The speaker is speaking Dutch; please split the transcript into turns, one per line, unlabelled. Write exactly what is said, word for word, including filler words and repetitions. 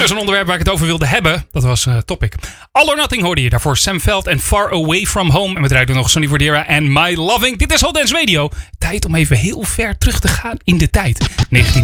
Dus een onderwerp waar ik het over wilde hebben, dat was uh, Topic. All or Nothing hoorde je daarvoor. Sam Veld en Far Away From Home. En we draaien nog Sonny Fodera en My Loving. Dit is Hot Dance Radio. Tijd om even heel ver terug te gaan in de tijd. negentien